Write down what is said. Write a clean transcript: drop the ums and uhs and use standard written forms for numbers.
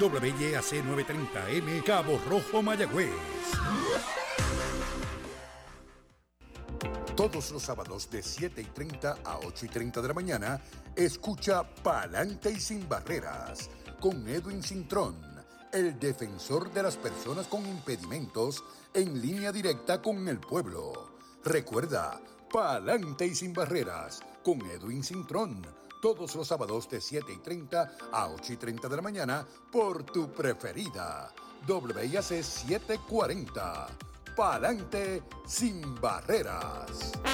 WIAC 930M, Cabo Rojo, Mayagüez. Todos los sábados de 7:30 a 8:30 de la mañana, escucha Pa'lante y Sin Barreras con Edwin Cintrón, el defensor de las personas con impedimentos, en línea directa con el pueblo. Recuerda, Pa'lante y Sin Barreras con Edwin Cintrón, todos los sábados de 7:30 a 8:30 de la mañana por tu preferida, WIAC 740. Pa'lante Sin Barreras.